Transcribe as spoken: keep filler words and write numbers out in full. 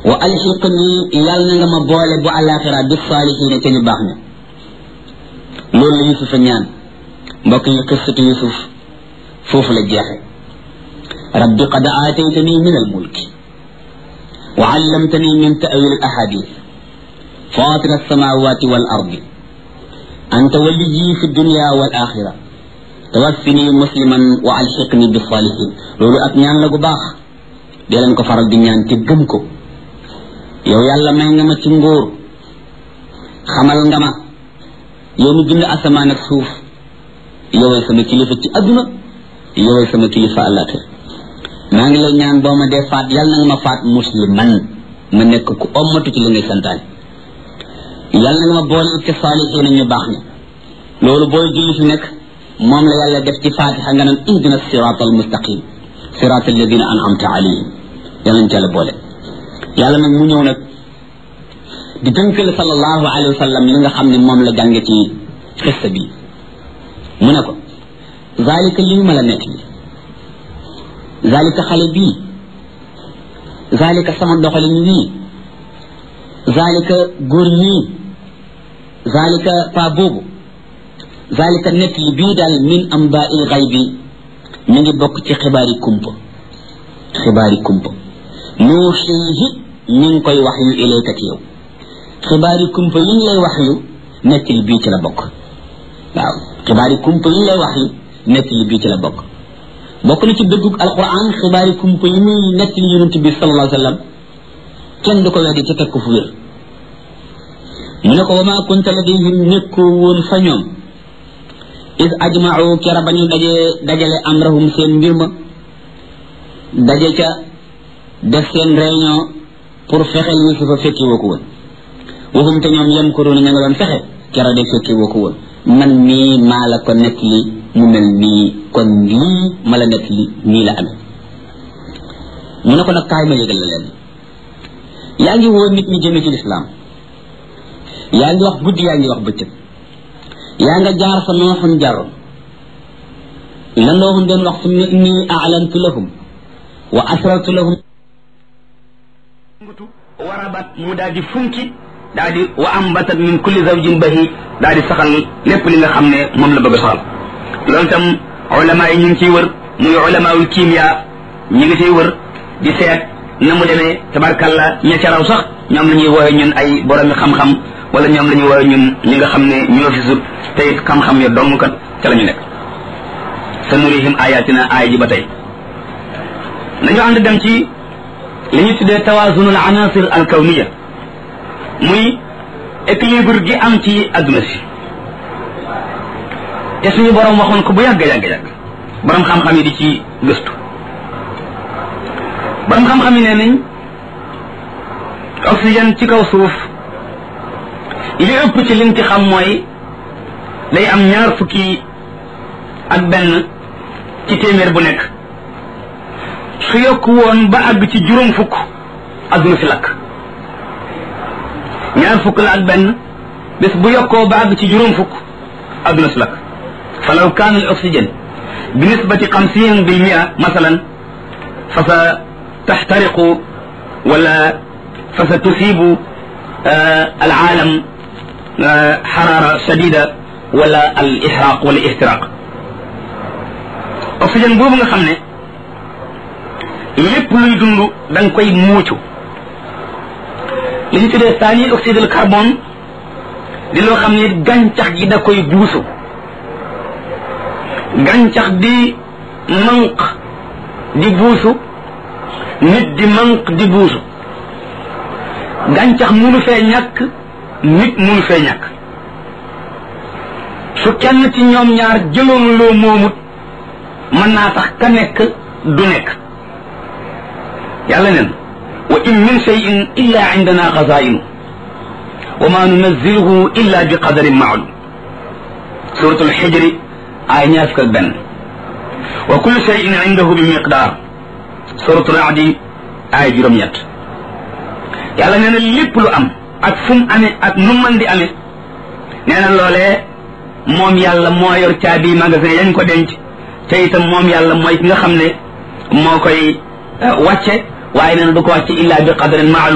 wa alxiqni yàlla na nga ma boole bu àllaaxira bi saalihiina ca ñu baax ña loolu la Yuusuf a ñaan mbokk yi qissatu Yuusuf foofu la jeexe rabbi qad aataytani min almulki wa allamtani min ta'wil alahadith fatir alsamawati wal ardi anta waliyyi fi dunya wal axira tawaffini musliman wa alxiqni bi saalihin loolu ak ñaan la gu baax dee leen ko faral di ñaan te gëm ko yow yàlla may nga ma ci nguur xamal nga ma yow mi bind asamaan ak suuf yoway sama kilifa ci adduna yoway sama kilifa àllaaxira maa ngi lay ñaan boo ma dee faat yàlla na nga ma faat musliman ma nekk ku ommatu ci li ngay santaane yàlla na nga ma boole ci saalihiina ñu baax ni loolu booy julli fi nekk moom la yàlla def ci faatixa nga naan ihdina siraat al mustaqim siraat alladina an'amta alayhim yàlla nañ ci yàlla boole yàlla nag mu ñëw nag di dënkal sallallahu alayhi wa sallam li nga xam ne moom la jànge ci xissa bi mu ne ko zalika lii ma la nekk bi zalika xale bii zalika sama doxalin wii zalika góor ñii zalika pa boobu zalika nekk li bii daal min ambaa'il ghaybi mi ngi bokk ci xibaari kumpa xibaari kumpa nuuxiihi mi ngi koy wax yu ilayka ci yow xibaari kumpa yi ñu lay wax yu nekk li bii ci la bokk waaw xibaari kumpa yi ñu lay wax yu nekk li bii ci la bokk bokk na ci dëggug alquran xibaari kumpa yi muy nekk li yonent bi sallallahu alayhi wa sallam kenn du ko weddi ci teg ko fu wér mu ne ko wa maa kunta ladayhim nekkoo woon fa ñoom is ajma'u kera ba ñu dajee dajale amrahum seen mbir ma daje ca def seen réunion pour fexeel Yuusufa fekki woo ko woon waxum te ñoom yam ko roon ña nga doon fexe kera de fekki woo ko woon man mii maa la ko nekk li mu mel nii kon lii ma la nekk li nii la amee mu ne ko nag kaay ma yëgal la leen yaa ngi woo nit ñi jëme ci lislaam yaa ngi wax guddi yaa ngi wax bëccëg yaa nga jaar fa nooxun jaroon la nooxun doon wax summa inni a'lantu lahum wa asrartu lahum warabat mu daal di funki daal di wa ambatat min kulli zawjin bahi daal di saxal lépp li nga xam ne moom la bëgg a saxal loolu tam ulama yi ñu ngi ciy wër muy ulamaul kimia ñi ngi ciy wër di seet na mu demee tabarkalla ña ca raw sax ñoom la ñuy woowe ñun ay boromi xam-xam wala ñoom la ñuy woowe ñun ñi nga xam ne ñoo fi sut te it xam-xam ya dong kat ca la ñu nekk sa nurihim ayatina aaya ji ba tey nañu ànd dem ci li ñu tuddee tawazunul anasir al kawniya muy équilibre gi am ci adduna si te suñu borom waxoon ko bu yàgg yàgg yàgg borom xam-xam yi di ci gëstu borom xam-xam yi nee nañ oxygène ci kaw suuf li ëpp ci liñ ci xam mooy day am ñaar fukki ak benn ci téeméer bu nekk su yokku woon ba àgg ci juróom fukk adduna si lakk ñaar fukk la ak benn bés bu yokkoo ba àgg ci juróom fukk adduna si lakk falaw kaana al oxygène bi nisbati xamsin bil mia masalan fa sa taxtariqu wala fa sa tusibu al aalam xaraara shadida wala al ihraq wala ihtiraq oxygène boobu nga xam ne lépp luy dund da nga koy muucu li ñu tuddee thani oxyde de carbone di loo xam ne gàncax gi da koy buusu gàncax di manq di buusu nit di manq di buusu gàncax munu fee ñàkk nit munu fee ñàkk su kenn ci ñoom ñaar jëloon loo moomut mën naa tax ka nekk du nekk yàlla neen wa in min shay'in illa indana xazaa'inu wa ma nunazziluhu illa bi qadarin ma'lum suratul xijri ay ñaar fukk ak benn wa kullu shay'in indahu bi miqdaar suratul a'di ay juróom-ñett yàlla nee na lépp lu am ak fu mu amee ak nu mën di amee nee na loolee moom yàlla moo yor caabi magasin yañ ko denc te itam moom yàlla mooy ki nga xam ne moo koy wàcce waaye nee na du ko wàcce illa bi qadarin ma'lum